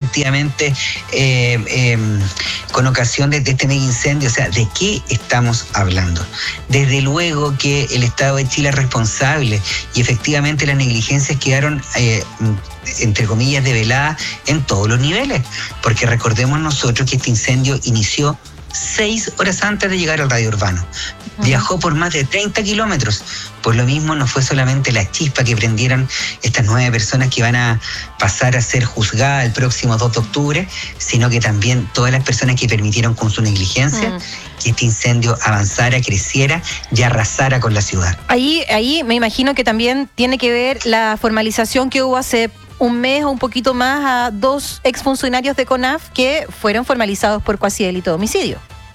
efectivamente con ocasión de este mega incendio. O sea, ¿de qué estamos hablando? Desde luego que el Estado de Chile es responsable y efectivamente las negligencias quedaron entre comillas develadas en todos los niveles, porque recordemos nosotros que este incendio inició 6 horas antes de llegar al radio urbano. Viajó por más de 30 kilómetros. Por lo mismo, no fue solamente la chispa que prendieron estas 9 personas que van a pasar a ser juzgadas el próximo 2 de octubre, sino que también todas las personas que permitieron con su negligencia que este incendio avanzara, creciera y arrasara con la ciudad. Ahí me imagino que también tiene que ver la formalización que hubo hace un mes o un poquito más a 2 exfuncionarios de CONAF que fueron formalizados por cuasi delito de homicidio.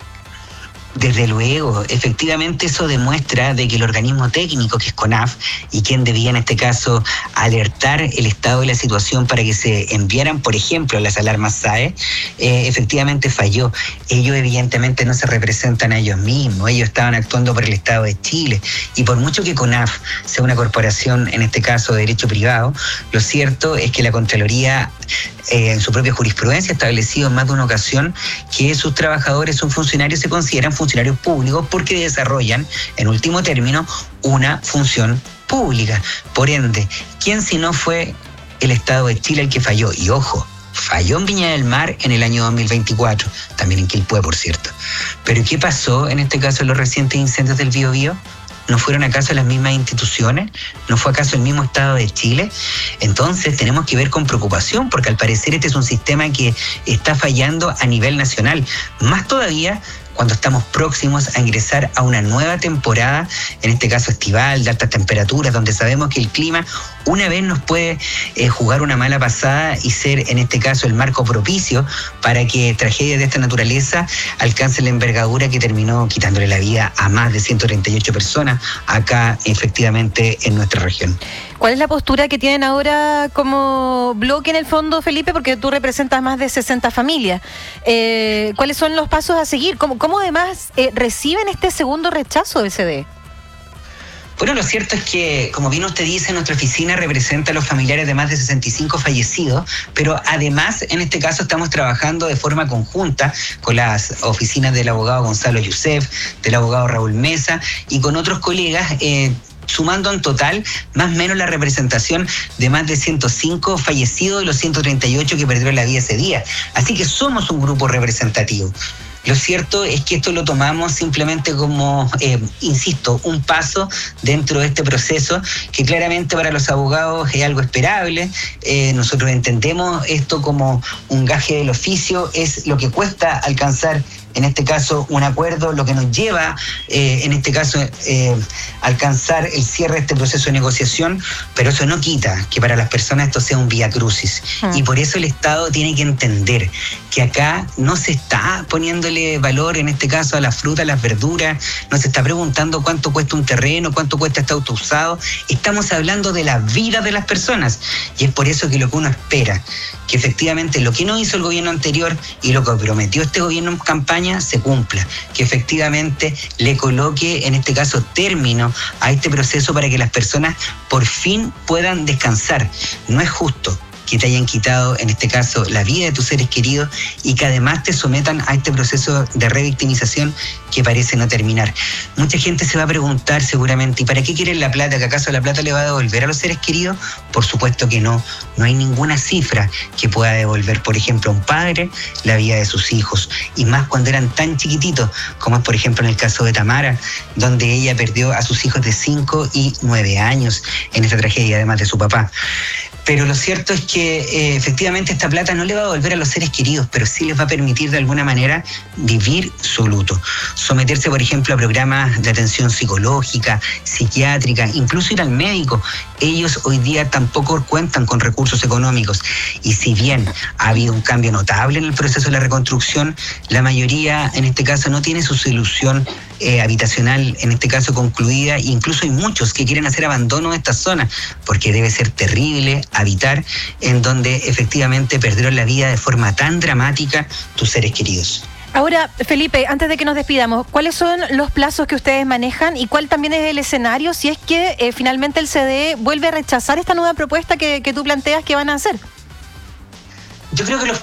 Desde luego, efectivamente eso demuestra de que el organismo técnico, que es CONAF, y quien debía en este caso alertar el estado de la situación para que se enviaran, por ejemplo, las alarmas SAE, efectivamente falló. Ellos evidentemente no se representan a ellos mismos, ellos estaban actuando por el Estado de Chile, y por mucho que CONAF sea una corporación, en este caso de derecho privado, lo cierto es que la Contraloría en su propia jurisprudencia ha establecido en más de una ocasión que sus trabajadores, sus funcionarios, se consideran funcionarios públicos porque desarrollan, en último término, una función pública. Por ende, ¿quién si no fue el Estado de Chile el que falló? Y ojo, falló en Viña del Mar en el año 2024, también en Quilpué, por cierto. Pero ¿qué pasó en este caso en los recientes incendios del Biobío? ¿No fueron acaso las mismas instituciones? ¿No fue acaso el mismo Estado de Chile? Entonces tenemos que ver con preocupación, porque al parecer este es un sistema que está fallando a nivel nacional. Más todavía cuando estamos próximos a ingresar a una nueva temporada, en este caso estival, de altas temperaturas, donde sabemos que el clima una vez nos puede jugar una mala pasada y ser, en este caso, el marco propicio para que tragedias de esta naturaleza alcancen la envergadura que terminó quitándole la vida a más de 138 personas acá, efectivamente, en nuestra región. ¿Cuál es la postura que tienen ahora como bloque en el fondo, Felipe? Porque tú representas más de 60 familias. ¿Cuáles son los pasos a seguir? ¿Cómo además reciben este segundo rechazo del CDE? Bueno, lo cierto es que, como bien usted dice, nuestra oficina representa a los familiares de más de 65 fallecidos, pero además, en este caso, estamos trabajando de forma conjunta con las oficinas del abogado Gonzalo Youssef, del abogado Raúl Mesa y con otros colegas, sumando en total más o menos la representación de más de 105 fallecidos de los 138 que perdieron la vida ese día. Así que somos un grupo representativo. Lo cierto es que esto lo tomamos simplemente como, insisto, un paso dentro de este proceso que claramente para los abogados es algo esperable. Nosotros entendemos esto como un gaje del oficio, es lo que cuesta alcanzar, en este caso, un acuerdo, lo que nos lleva, en este caso, alcanzar el cierre de este proceso de negociación, pero eso no quita que para las personas esto sea un vía crucis. Y por eso el Estado tiene que entender que acá no se está poniéndole valor, en este caso, a la fruta, a las verduras, no se está preguntando cuánto cuesta un terreno, cuánto cuesta este auto usado. Estamos hablando de la vida de las personas. Y es por eso que lo que uno espera, que efectivamente lo que no hizo el gobierno anterior y lo que prometió este gobierno en campaña se cumpla, que efectivamente le coloque, en este caso, término a este proceso para que las personas por fin puedan descansar. No es justo que te hayan quitado, en este caso, la vida de tus seres queridos y que además te sometan a este proceso de revictimización que parece no terminar. Mucha gente se va a preguntar seguramente, ¿y para qué quieren la plata? ¿Que acaso la plata le va a devolver a los seres queridos? Por supuesto que no. No hay ninguna cifra que pueda devolver, por ejemplo, a un padre la vida de sus hijos, y más cuando eran tan chiquititos, como es, por ejemplo, en el caso de Tamara, donde ella perdió a sus hijos de 5 y 9 años en esta tragedia, además de su papá. Pero lo cierto es que efectivamente esta plata no le va a devolver a los seres queridos, pero sí les va a permitir de alguna manera vivir su luto. Someterse, por ejemplo, a programas de atención psicológica, psiquiátrica, incluso ir al médico. Ellos hoy día tampoco cuentan con recursos económicos. Y si bien ha habido un cambio notable en el proceso de la reconstrucción, la mayoría, en este caso, no tiene su solución habitacional, en este caso, concluida. E incluso hay muchos que quieren hacer abandono de esta zona, porque debe ser terrible habitar en donde efectivamente perdieron la vida de forma tan dramática tus seres queridos. Ahora, Felipe, antes de que nos despidamos, ¿cuáles son los plazos que ustedes manejan y cuál también es el escenario si es que finalmente el CDE vuelve a rechazar esta nueva propuesta que tú planteas que van a hacer? Yo creo que los